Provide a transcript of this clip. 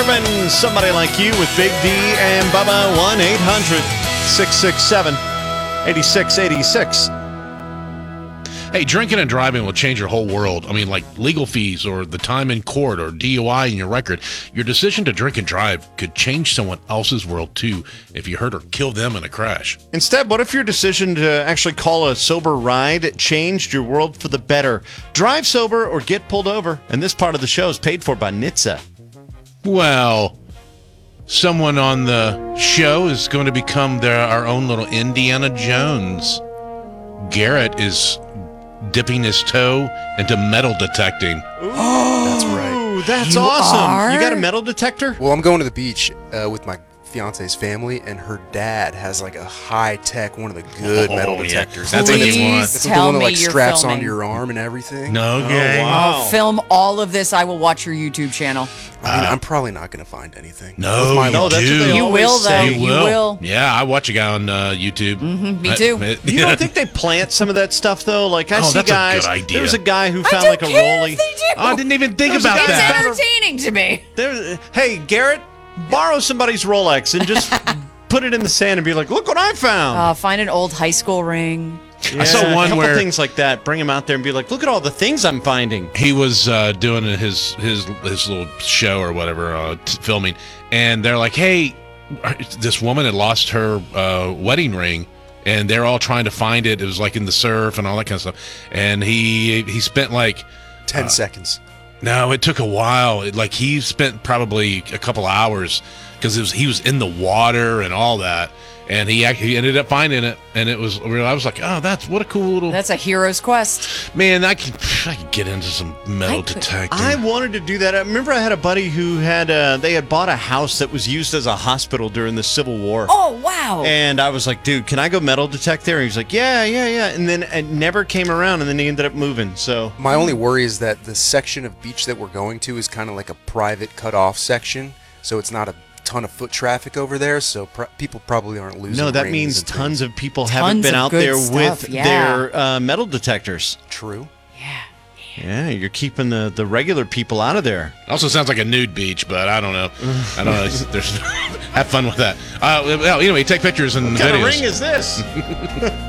Irvin, Somebody Like You with Big D and Bubba. 1-800-667-8686. Hey, drinking and driving will change your whole world. I mean, like legal fees or the time in court or DUI in your record. Your decision to drink and drive could change someone else's world, too, if you hurt or kill them in a crash. Instead, what if your decision to actually call a sober ride changed your world for the better? Drive sober or get pulled over. And this part of the show is paid for by NHTSA. Well, someone on the show is going to become our own little Indiana Jones. Garrett is dipping his toe into metal detecting. Ooh, that's right. That's awesome. You got a metal detector? Well, I'm going to the beach with my fiance's family, and her dad has like a high-tech, one of the good metal detectors. That's what you want. That's the one that like straps onto your arm and everything. No game. Wow. Film all of this. I will watch your YouTube channel. I mean, I'm probably not going to find anything. No, that's what they You always will, though. say. You will. Yeah, I watch a guy on YouTube. Me too. You don't think they plant some of that stuff, though? Like, I see that's a guys. good idea. There was a guy who I found don't like a care rolly. if they do. Oh, I didn't even think There's a about guy It's that. entertaining to me. Hey, Garrett, borrow somebody's Rolex and just put it in the sand and be like, look what I found. Find an old high school ring. Yeah, I saw a one couple where things like that. Bring him out there and be like, look at all the things I'm finding. he was doing his little show or whatever, filming, and they're like, hey, this woman had lost her wedding ring, and they're all trying to find it. It was like in the surf and all that kind of stuff, and he spent like 10 seconds. No, it took a while. He spent probably a couple hours because he was in the water and all that, and he ended up finding it, and I was like, oh, what a cool little. That's a hero's quest. Man, I could get into some metal detecting. I wanted to do that. I remember I had a buddy who they had bought a house that was used as a hospital during the Civil War. Oh, wow. And I was like, dude, can I go metal detect there? And he's like, yeah. And then it never came around, and then he ended up moving. So My only worry is that the section of beach that we're going to is kind of like a private cut-off section, so it's not a ton of foot traffic over there, so people probably aren't losing. No, that rings means and tons things. of people haven't been of out good there stuff, with yeah. their metal detectors. True. Yeah, you're keeping the regular people out of there. Also sounds like a nude beach, but I don't know. I don't know. Have fun with that. Well, anyway, take pictures and What kind videos. of ring is this?